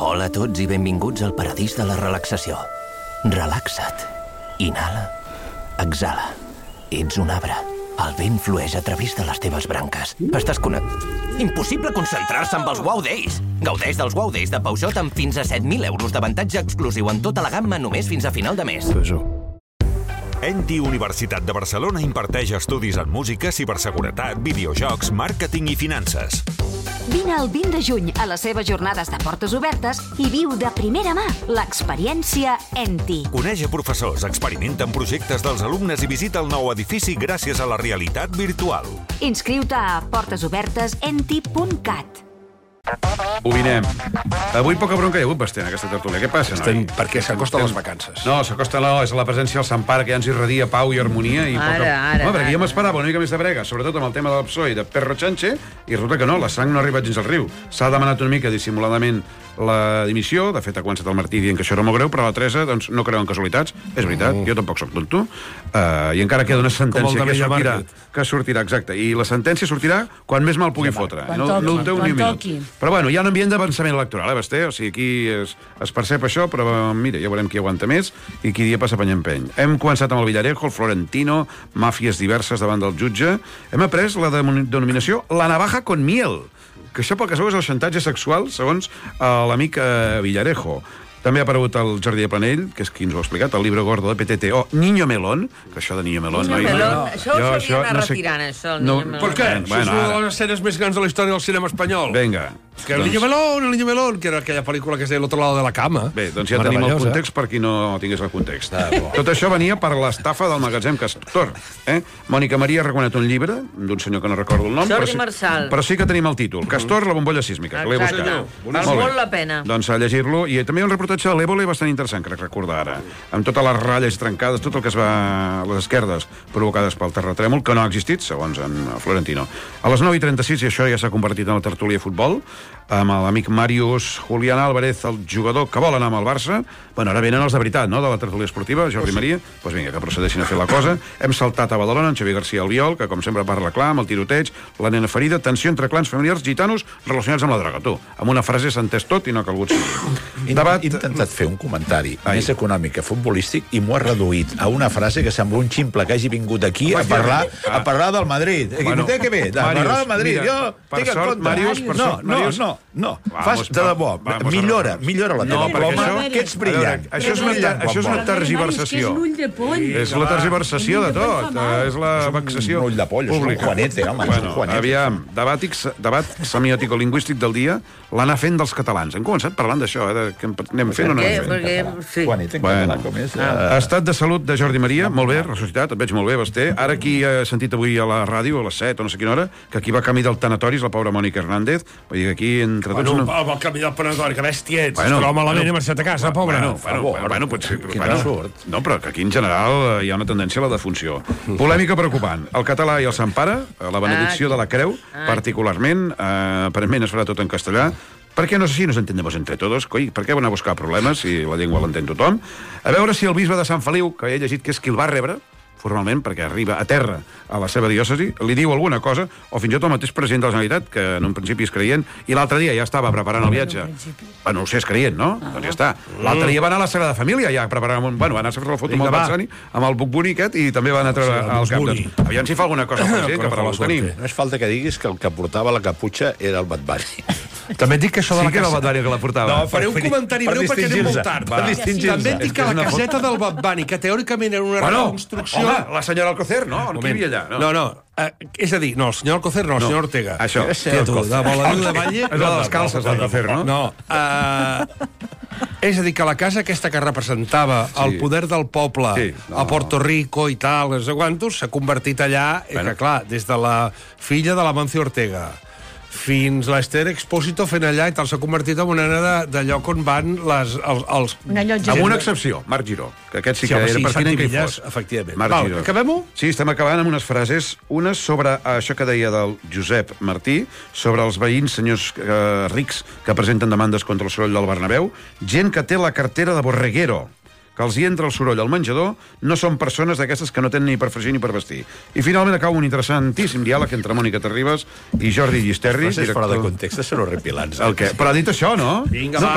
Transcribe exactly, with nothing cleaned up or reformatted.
Hola a tots i benvinguts al paradís de la relaxació. Relaxa't. Inhala. Exhala. Ets un arbre. El vent flueix a través de les teves branques. Estàs connectat. Impossible concentrar-se amb els Wow Days. Gaudeix dels Wow Days de Peugeot amb fins a set mil euros d'avantatge exclusiu en tota la gamma només fins a final de mes. ENTI Universitat de Barcelona imparteix estudis en música, ciberseguretat, videojocs, màrqueting i finances. Vine el vint de juny a les seves jornades de portes obertes i viu de primera mà l'experiència ENTI. Coneix a professors, experimenta en projectes dels alumnes i visita el nou edifici gràcies a la realitat virtual. Inscriu-te a portes obertes enti punt cat. Ovinem. Avui poca bronca hi ha hagut, Basté, en aquesta tertúlia. Què passa, noi? Estem, perquè s'acosten les vacances. No, s'acosta no, és la presència del Sant Pare que ja ens irradia pau i harmonia. I Ara, poca... ara, no, perquè ara. jo m'esperava una mica més de brega, sobretot amb el tema del P S O E i de Perro Chanche, i resulta que no, la sang no ha arribat gens al riu. S'ha demanat una mica dissimuladament la dimissió, de fet ha començat el Martí dient que això era molt greu, però la Teresa doncs, no creu en casualitats, és veritat, jo tampoc soc tonto, uh, i encara queda una sentència que sortirà, que sortirà, exacte, i la sentència sortirà quan més mal pugui fotre, no, no ho teu ni un minut. Però bueno, hi ha un ambient d'avançament electoral, eh, Basté? O sigui, aquí es, es percep això, però mira, ja veurem qui aguanta més i qui dia passa peny empeny. Hem començat amb el Villarejo, el Florentino, màfies diverses davant del jutge. Hem après la denominació La Navaja con Miel, que això pel que sabeu és el xantatge sexual, segons eh, l'amic eh, Villarejo. També ha aparegut el Jordi de Planell, que és qui ens ho ha explicat, el llibre gordo de P T T O, Niño Melón, que això de Niño Melón... Niño no, Melón, no, això ho s'hauria d'anar retirant, això, el Niño Melón. Per què? Bueno, Això és una ara. de les escenes més grans de la història del cinema espanyol. Vinga. Que el Niño Melón, el Niño Melón, que era aquella pel·lícula que es deia L'Otro lado de la cama. Bé, doncs ja tenim el context per qui no tingués el context. Tot això venia per l'estafa del magatzem Castor. Eh? Mònica Maria ha recomanat un llibre d'un senyor que no recordo el nom. Jordi però sí, Marçal. Però sí que tenim el títol. Castor, la bombolla sísmica. Que l'he Exacte. buscat. Val molt la pena. Doncs a llegir-lo. I també un reportatge de l'Ébola bastant interessant, crec recordar ara. Amb totes les ratlles trencades, tot el que es va a les esquerdes provocades pel terratrèmol, que no ha existit, segons en Florentino. A les nou i trenta-sis, i això ja s'ha convertit en la tertúlia de futbol, amb l'amic Màrius Julián Álvarez, el jugador que vol anar amb el Barça. Bueno, ara venen els de veritat, no?, de la tertúlia esportiva, Jordi Maria. Doncs pues vinga, que procedeixin a fer la cosa. Hem saltat a Badalona, en Xavier García Albiol, que com sempre parla clar, amb el tiroteig, la nena ferida, tensió entre clans familiars gitanos relacionats amb la droga. Tu, amb una frase s'ha entès tot i no ha calgut seguir. Debat... He intentat fer un comentari Ai. més econòmic que futbolístic i m'ho ha reduït a una frase que sembla un ximple que hagi vingut aquí a parlar, a parlar del Madrid. Bueno, què ve? De parlar del Madrid. Mira, jo tinc en compte. Màrius, per no, sort, no, Màrius... no, no. Vamos, Fas de debò. Vamos, millora, vamos. millora la teva no, ploma, això, que ets brillant. Veure, això és una, això és una tergiversació. És la tergiversació de tot. És la vexació un ull de poll, és un Juanete, home. Bueno, aviam, debat, debat semiòtico-lingüístic del dia, l'anar fent dels catalans. Hem començat parlant d'això, eh, que anem fent o no anem fent. Perquè, sí. Juanete, en català, com és? Estat de salut de Jordi Maria, molt bé, ressuscitat, et veig molt bé, Basté. Ara qui ha sentit avui a la ràdio, a les set o no sé quina hora, que aquí va camí del tanatoris, la pobra Mònica Hernández. Vull dir que aquí, entre tots... Bueno, una... va camí del tanatori, que bèstiets. Bueno, es troba malament bueno, i marxat a casa, pobra. Bueno, bueno, bueno, bueno, potser, Quin bueno, absurd. no, però que aquí en general hi ha una tendència a la defunció. Polèmica preocupant. El català i el Sant Pare, la benedicció de la Creu, particularment, eh, aparentment es farà tot en castellà. ¿Por qué no sé si nos entendemos entre todos? Coi, per què van a buscar problemes si la llengua l'entén tothom? A veure si el bisbe de Sant Feliu, que he llegit que és qui el va rebre, formalment, perquè arriba a terra a la seva diòcesi, li diu alguna cosa, o fins i tot el mateix president de la Generalitat, que en un principi és creient, i l'altre dia ja estava preparant el viatge. Bueno, no sé, és creient, no? Ah. Doncs ja està. L'altre dia va anar a la Sagrada Família, ja preparant... Un... Bueno, va anar a fer la foto amb el Batzani, amb el Buc-Buni aquest, i també va anar a treure al cap. Doncs, aviam si fa alguna cosa al president, que per a l'ús tenim. No és falta que diguis que el que portava la caputxa era el Bad Bunny. També et dic que això de Sí la que era el casa... Bad Bunny que la portava. No, faré un comentari breu perquè anem molt tard. Per distingir-se. També et dic que la caseta del Bad Bunny, que teòricament era una Bueno, reconstrucció... home, la senyora Alcocer, no? On qui hi havia allà? No, no. Uh, és a dir, no, el senyor Alcocer no, el senyor Ortega. Això. Tia, tu, de Volador de Valle... És la de les calces, l'Alcocer, no? No. Uh, és a dir, que la casa aquesta que representava sí. el poder del poble sí, no. a Puerto Rico i tal, no sé quantos, s'ha convertit allà, bueno. que clar, des de la filla de l'Amancio Ortega fins l'Esther Expósito fent allà i tal, s'ha convertit en una mena de, de lloc on van les, els... els... Amb una excepció, Marc Giró, que aquest sí que sí, era sí, pertinent que hi fos. Efectivament. Marc Val, Giró. acabem-ho? Sí, estem acabant amb unes frases, una sobre això que deia del Josep Martí, sobre els veïns, senyors eh, rics, que presenten demandes contra el soroll del Bernabéu, gent que té la cartera de borreguero, que els hi entra el soroll al menjador, no són persones d'aquestes que no tenen ni per fregir ni per vestir. I finalment acaba un interessantíssim diàleg entre Mònica Terribas i Jordi Llisterri. Frases fora de context són horripilants. El què? Però ha dit això, no? Vinga, va.